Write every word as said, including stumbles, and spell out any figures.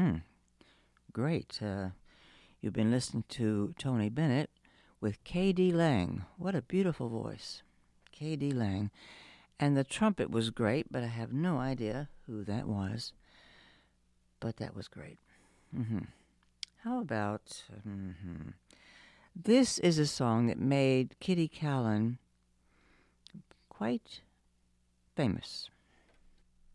Great. Uh, you've been listening to Tony Bennett with K D. Lang. What a beautiful voice. K D. Lang. And the trumpet was great, but I have no idea who that was. But that was great. Mm-hmm. How about... Mm-hmm. This is a song that made Kitty Kallen quite famous.